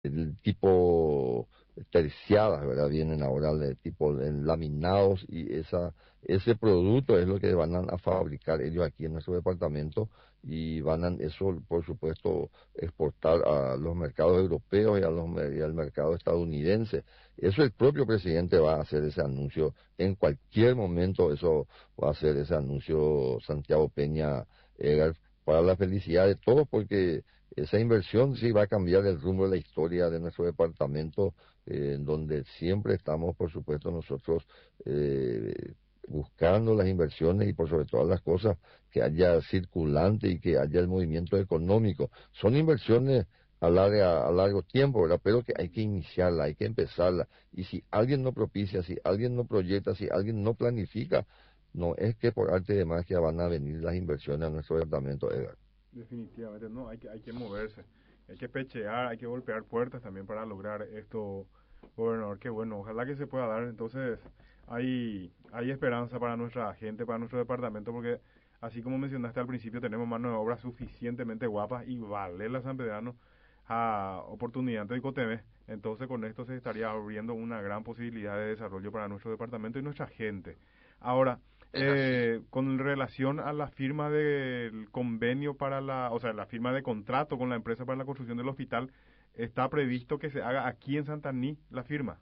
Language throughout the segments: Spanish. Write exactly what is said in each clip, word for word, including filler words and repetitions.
el tipo terciadas, ¿verdad? Vienen ahora de tipo en laminados y esa ese producto es lo que van a, a fabricar ellos aquí en nuestro departamento y van a eso, por supuesto, exportar a los mercados europeos y, a los, mer- y al mercado estadounidense. Eso el propio presidente va a hacer ese anuncio en cualquier momento, eso va a hacer ese anuncio Santiago Peña, Edgar, para la felicidad de todos, porque esa inversión sí va a cambiar el rumbo de la historia de nuestro departamento, eh, en donde siempre estamos, por supuesto, nosotros eh, buscando las inversiones y por sobre todas las cosas que haya circulante y que haya el movimiento económico. Son inversiones a largo, a largo tiempo, ¿verdad? Pero que hay que iniciarla, hay que empezarla. Y si alguien no propicia, si alguien no proyecta, si alguien no planifica, no es que por arte de magia van a venir las inversiones a nuestro departamento, Edgar. Definitivamente, no, hay que, hay que moverse, hay que pechear, hay que golpear puertas también para lograr esto, gobernador, que bueno, ojalá que se pueda dar. Entonces hay, hay esperanza para nuestra gente, para nuestro departamento, porque así como mencionaste al principio, tenemos mano de obra suficientemente guapas y vale la San Pedrano a oportunidad de Icoteme. Entonces con esto se estaría abriendo una gran posibilidad de desarrollo para nuestro departamento y nuestra gente. Ahora, Es así. eh, con relación a la firma del convenio para la, o sea, la firma de contrato con la empresa para la construcción del hospital, está previsto que se haga aquí en Santaní la firma.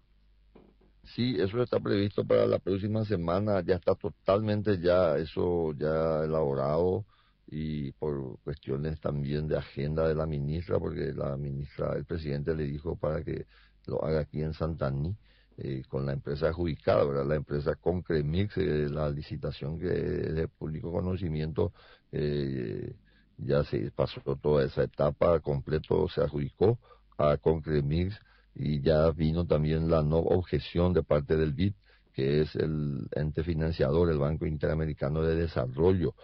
Sí, eso está previsto para la próxima semana, ya está totalmente ya eso ya elaborado y por cuestiones también de agenda de la ministra, porque la ministra, el presidente le dijo para que lo haga aquí en Santaní, eh, con la empresa adjudicada, ¿verdad? La empresa Concremix, eh, la licitación que es de público conocimiento, eh, ya se pasó toda esa etapa, completo se adjudicó a Concremix y ya vino también la no objeción de parte del B I D, que es el ente financiador, el Banco Interamericano de Desarrollo,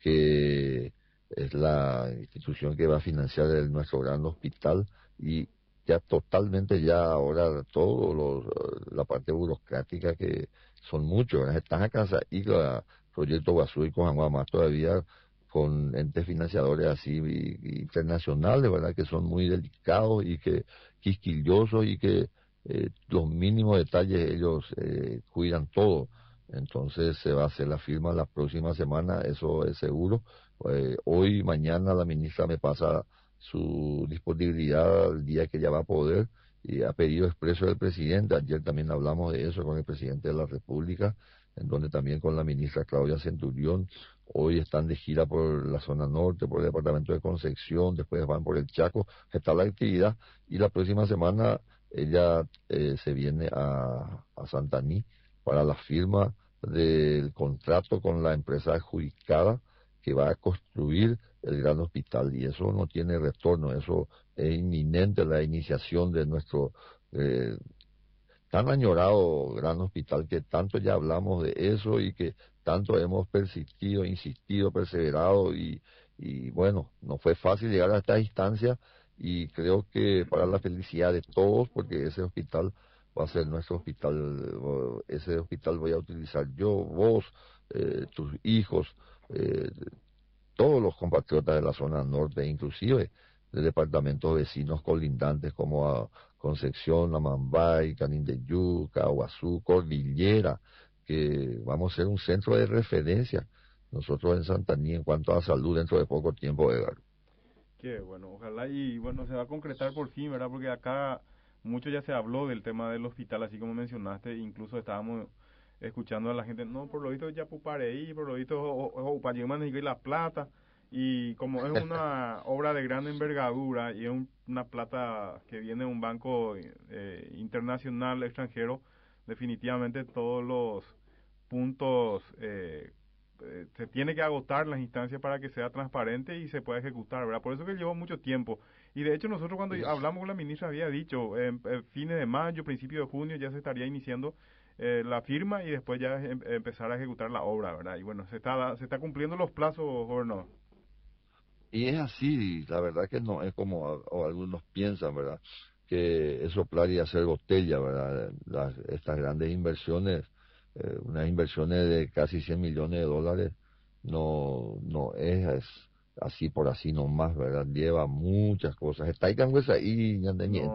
que es la institución que va a financiar el, nuestro gran hospital y ya totalmente ya ahora todo los, la parte burocrática que son muchos, ¿verdad? Están acá y el proyecto Guazú y con más todavía con entes financiadores así y- y internacionales, ¿verdad? Que son muy delicados y que quisquillosos y que eh, los mínimos detalles ellos eh, cuidan todo. Entonces se va a hacer la firma la próxima semana, eso es seguro. Eh, hoy, mañana la ministra me pasa su disponibilidad al día que ella va a poder y a pedido expreso del presidente. Ayer también hablamos de eso con el presidente de la República, en donde también con la ministra Claudia Centurión. Hoy están de gira por la zona norte, por el departamento de Concepción, después van por el Chaco, está la actividad y la próxima semana ella eh, se viene a, a Santaní para la firma del contrato con la empresa adjudicada que va a construir el gran hospital y eso no tiene retorno, eso es inminente la iniciación de nuestro eh, tan añorado gran hospital que tanto ya hablamos de eso y que tanto hemos persistido, insistido, perseverado y, y bueno, no fue fácil llegar a esta instancia y creo que para la felicidad de todos, porque ese hospital va a ser nuestro hospital, o ese hospital voy a utilizar yo, vos, eh, tus hijos, eh, todos los compatriotas de la zona norte, inclusive de departamentos vecinos colindantes como a Concepción, Amambay, Canindeyú, Caguazú, Cordillera, que vamos a ser un centro de referencia nosotros en Santaní en cuanto a salud dentro de poco tiempo, Edgar. Que bueno, ojalá y bueno, se va a concretar por fin, ¿verdad? Porque acá mucho ya se habló del tema del hospital, así como mencionaste, incluso estábamos escuchando a la gente, no, por lo visto ya pupareí, por lo visto Upayeman y la plata, y como es una obra de gran envergadura y es un- una plata que viene de un banco eh, internacional extranjero, definitivamente todos los puntos eh, eh, se tiene que agotar las instancias para que sea transparente y se pueda ejecutar, ¿verdad? Por eso que llevó mucho tiempo. Y de hecho nosotros cuando Es- hablamos con la ministra había dicho, en eh, fines de mayo, principio de junio ya se estaría iniciando eh, la firma y después ya em- empezar a ejecutar la obra, ¿verdad? Y bueno, se está, se está cumpliendo los plazos, gobernador. y es así, la verdad que no es como a- o algunos piensan, ¿verdad? Que es soplar y hacer botella, ¿verdad? Las, estas grandes inversiones, eh, unas inversiones de casi cien millones de dólares, no, no es, es así por así nomás, ¿verdad? Lleva muchas cosas. Está ahí, ahí, No,